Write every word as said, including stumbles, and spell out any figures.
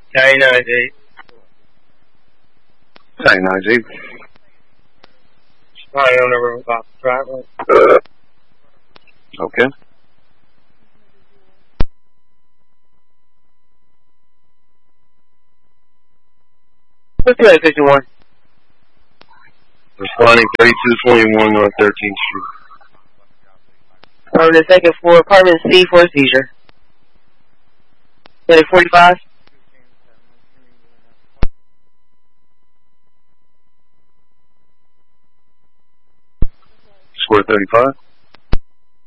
K nine eight. K nine eight. I don't know about the driver. Okay. What's that fifty-one? Responding thirty-two twenty-one North thirteenth Street. On the second floor, apartment C for a seizure. Ready forty-five? Square thirty-five.